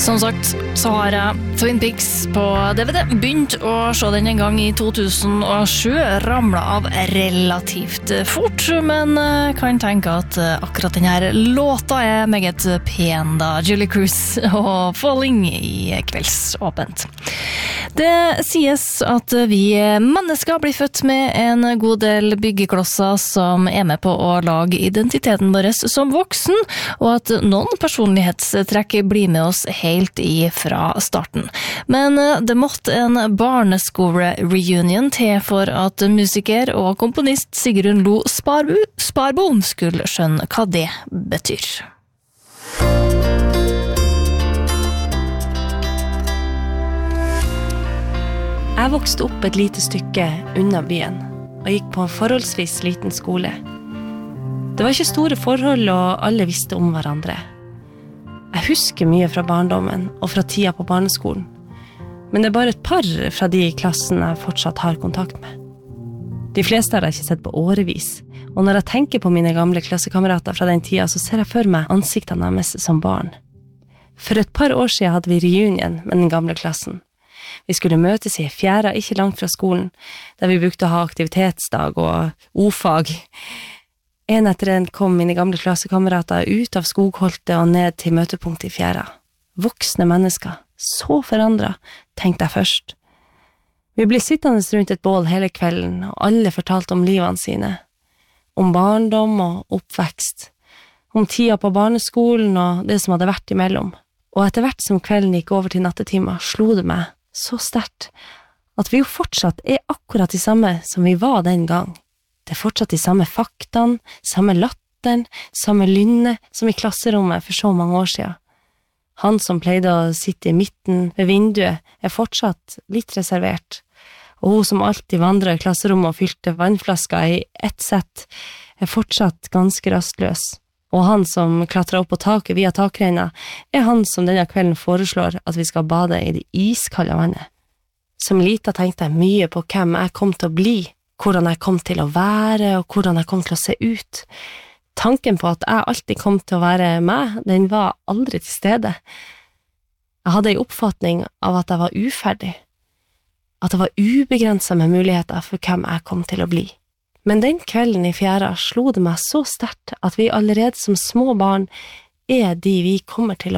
Som sagt så har jeg Twin Peaks på DVD. Begynt å se den en gang i 2007. Ramlet av relativt fort, men kan tenke at akkurat denne låta er meget pen da. Julie Cruz og Falling i kveldsåpent. Det sies at vi mennesker blir født med en god del byggeklosser som er med på å lage identiteten vår som voksen, og at noen personlighetstrekk blir med oss helt fra starten. Men det måtte en barneskole-reunion til for at musiker og komponist Sigrun Lo Sparbo skulle skjønne hva det betyr. Jeg vokste opp et lite stykke unna byen, og gikk på en forholdsvis liten skole. Det var ikke store forhold, og alle visste om hverandre. Jeg husker mye fra barndommen og fra tida på barneskolen, men det er bare et par fra de i klassen jeg fortsatt har kontakt med. De fleste har jeg ikke sett på årevis, og når jeg tenker på mine gamle klassekamerater fra den tida, så ser jeg for meg ansiktene deres som barn. For et par år siden hadde vi reunion med den gamle klassen. Vi skulle møtes i fjæra ikke langt fra skolen, der vi brukte å ha aktivitetsdag og o-fag. En etter en kom mine gamle klassekamerater ut av skogholtet og ned til møtepunktet i fjæra. Voksne mennesker, så forandret, tenkte jeg først. Vi ble sittende rundt et bål hele kvelden, og alle fortalte om livene sine. Om barndom og oppvekst. Om tida på barneskolen og det som hadde vært imellom. Og etter hvert som kvelden gikk over til nattetimer, slo det meg så sterkt at vi jo fortsatt er akkurat de samme som vi var den gang. Det er fortsatt de samme faktaene, samme latteren, samme lynne som i klasserommet for så mange år siden. Han som pleide å sitte i midten ved vinduet er fortsatt litt reservert, og hun som alltid vandret i klasserommet og fylte vannflasker i ett sett er fortsatt ganske rastløs. Og han som klatrer opp på taket via takreina, er han som denne kvelden foreslår at vi skal bade i det iskalde vannet. Som lita tenkte jeg mye på hvem jeg kom til å bli, hvordan jeg kom til å være, og hvordan jeg kom til å se ut. Tanken på at jeg alltid kom til å være meg, den var aldri til stede. Jeg hadde en oppfatning av at jeg var uferdig, at det var ubegrenset med muligheter for hvem jeg kom til å bli. Men den kvelden i fjæra slo det meg så sterkt at vi allerede som små barn er de vi kommer til